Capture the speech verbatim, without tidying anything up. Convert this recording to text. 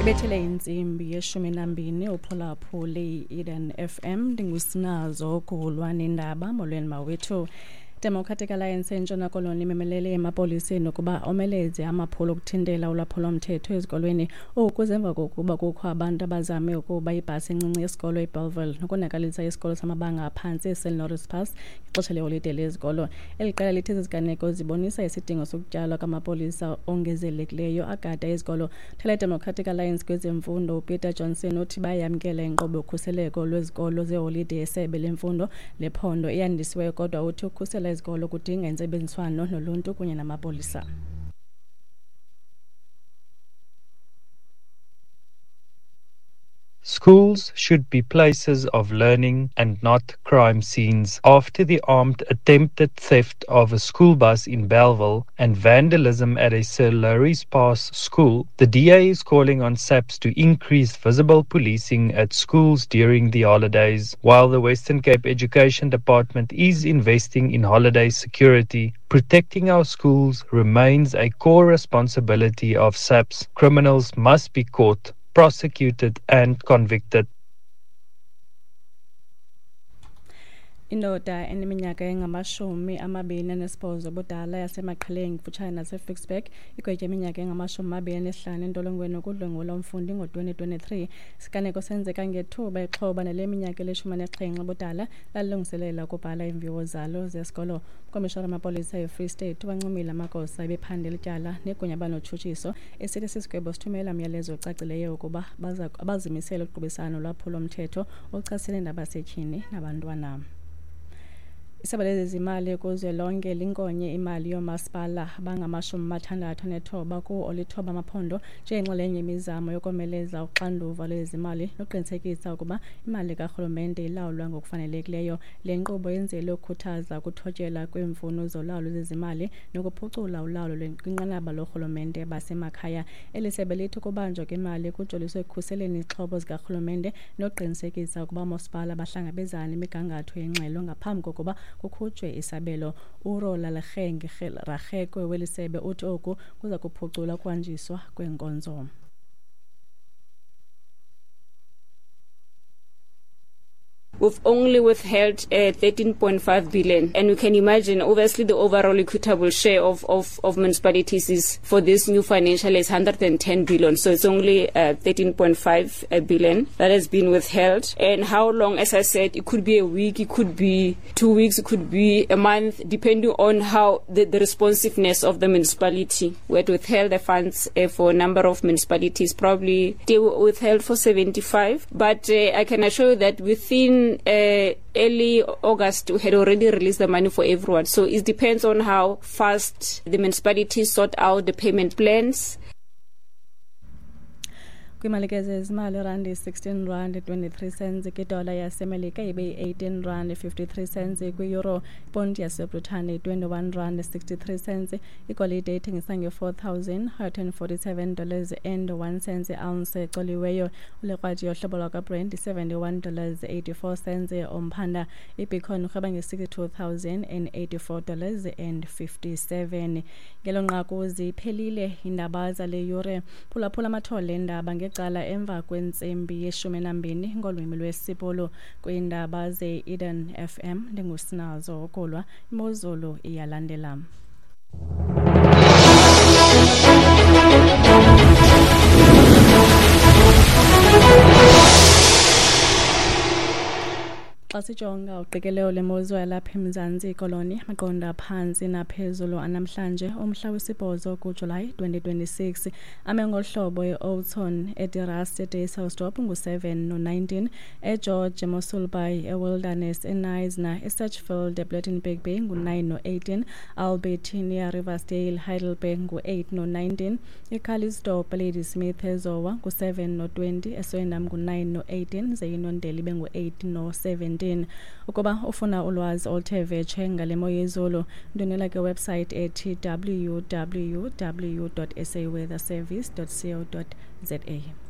Bethele insimbi yeshumi nambini uphulaphuli Eden F M ndingusinazo kulwana indaba molweni mawethu. Democratic Alliance entshona koloni memelele emapoliseni ukuba omeleze amaphulo okuthintela ulwaphulo mthetho ezikolweni ukuze emva kokuba kukho abantu abazame ukuba ibhasi encinci yesikolo eBellville nokonakalisa isikolo samabanga aphansi eSaint Lawrence Pass ixesha leholide lezikolo. Eliqela lithi iziganeko zibonisa isidingo sokutyalwa kwamapolisa ongezelelekileyo agada izikolo. Thele Democratic Alliance kwezemfundo Peter Johnson uthi bayamkela inkqubo yokhuseleko lwezikolo zeholide yesebe lemfundo lephondo iyandisiweyo kodwa uthi ukhusela izikolo kudinga intsebenziswano noluntu kunye namapolisa. Schools should be places of learning and not crime scenes. After the armed attempted theft of a school bus in Bellville and vandalism at a Sir Lawrence Pass school, the D A is calling on SAPS to increase visible policing at schools during the holidays. While the Western Cape Education Department is investing in holiday security, protecting our schools remains a core responsibility of SAPS. Criminals must be caught, prosecuted and convicted. Indoda eneminyaka engamashumi amabini anesibhozo budala yasemaqheleni kufutshane naseFixburg igwetye iminyaka engamashumi amabini anesihlanu entolongweni ukudlwengula umfundi ngo-twenty twenty-three. Isiganeko senzeka ngethuba exhoba nale minyaka elishumi anesixhenxe budala lalilungiselela ukubhala iimviwo zalo zesikolo. Ukomishona wamapolisa eFree State wancumile amagosa ebephandela ityala negunya banotshutshiso esithi sisigwebo sithumela umyalezo ocacileyo ukuba abazimisele ukuqubisana ulwaphulo mthetho ochasene nabasetyhini nabantwana. Isebe lezimali kuze lonke linkonye imali yomasipala bangamashumi amathandathu nethoba ku olithoba amaphondo njengenxalenye imizamo yokomeleza uxanduva lwezimali noqinisekisa ukuba imali karhulumente ilawulwa ngokufanelekileyo. Le nkqubo yenzelwe ukukhuthaza ukuthotyela kwemfuno zolawulo zezimali nokuphucula ulawulo lwinqanaba lorhulumente basemakhaya. Eli sebe lithi ukubanjwa kwemali kujoliswe ekukhuseleni izixhobo zikarhulumente noqinisekisa ukuba umasipala bahlangabezana imigangatho yengxelo ngaphambi kokuba kukhutshwe isabelo. Urola Lehenge Rachekwe welisebe uthi oku kuza kuphucula ukwanjiswa kwenkonzo. We've only withheld uh, thirteen point five billion, and you can imagine obviously the overall equitable share of, of, of municipalities is for this new financial year is one hundred ten billion, so it's only uh, thirteen point five billion that has been withheld. And how long, as I said, it could be a week, it could be two weeks, it could be a month, depending on how the, the responsiveness of the municipality. We had withheld the funds uh, for a number of municipalities, probably they were withheld for seventy-five, but uh, I can assure you that within Uh, early August we had already released the money for everyone, so it depends on how fast the municipalities sort out the payment plans. Kwimali zezimali rand sixteen rand twenty-three cents, kwidola yasemelika ibe eighteen rand fifty-three cents, kwi-euro pound yaseBritane twenty-one rand sixty-three cents, igolide ithengisa nge-four thousand one hundred forty-seven dollars and one cent ounce exoliweyo. Ulekrwadi yohlobo lwakaBrent seventy-one dollars eighty-four cents, omphanda ibitcoin urhweba nge-sixty-two thousand eighty-four dollars and fifty-seven. Ngelo nqaku ziphelile indaba zale yure. Phulaphula amathole endaba ngecala emva kwentsimbi yeshumi nambini ngolwimi lwesipolo kwiindaba ze-Eden F M. Ndingusinazo kolwa, imozulu iyalandela. Xa sijonga uqikelelo lemozulu yalapha eMzantsi Koloni amaqonda phansi naphezulu anamhlanje umhla wesibhozo kuJulayi twenty twenty-six ame ngohlobo e-Oudtshoorn, eDirast, eDayshoustdorp ngu-seven no nineteen, eGeorge, eMossel-Bay, eWilderness, eNisna, eSatchfield, eBlettenberg Bay ngu-nine no eighteen, Albertine, eRiversdale, Heidelberg ngu-eight no nineteen, eCalisdorp, Ladysmith, eZowa ngu-seven no twenty, eSwendam ngu-nine no eighteen, zeYinondele ibe ngu-eight no seventeen. Ukuba ufuna ulwazi oluthe vetshe ngale mo yezulu, ndonela ke website ethi w w w dot s a weather service dot co dot za.